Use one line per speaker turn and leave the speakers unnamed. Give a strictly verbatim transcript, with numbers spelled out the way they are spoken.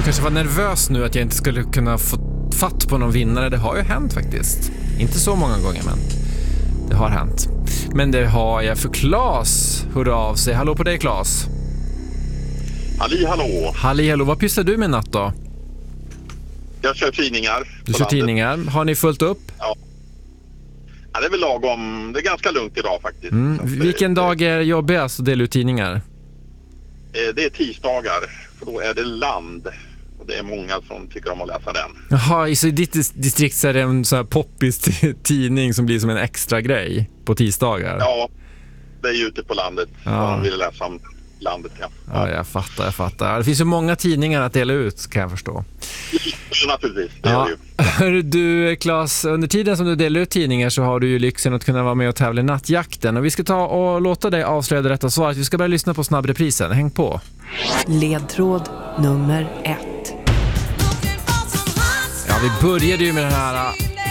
Du kanske var nervös nu att jag inte skulle kunna få fatt på någon vinnare. Det har ju hänt faktiskt. Inte så många gånger, men det har hänt. Men det har jag för Claes. Hurra av sig. Hallå på dig, Claes.
Halli, hallå.
Halli, hallå. Vad pysslar du med natt då?
Jag kör tidningar.
Du kör tidningar. Har ni fullt upp?
Ja. Ja, det är väl lagom. Det är ganska lugnt idag faktiskt.
Mm. Vilken
det,
dag är jobbigast att dela ut tidningar?
Det är tisdagar. För då är det land. Och det är många som tycker om att läsa den.
Jaha, så i ditt distrikt så är det en sån här poppis tidning som blir som en extra grej på tisdagar?
Ja, det är ju ute på landet.
Ja.
De vill läsa om landet, ja.
Ja, jag fattar, jag fattar. Det finns ju många tidningar att dela ut, kan jag förstå.
Så naturligtvis, det
ja.
är det ju.
Hör du, Claes, under tiden som du delar ut tidningar så har du ju lyxen att kunna vara med och tävla i nattjakten. Och vi ska ta och låta dig avslöja det rätta svaret. Vi ska börja lyssna på snabbreprisen. Häng på.
Ledtråd nummer ett.
Ja, vi började ju med den här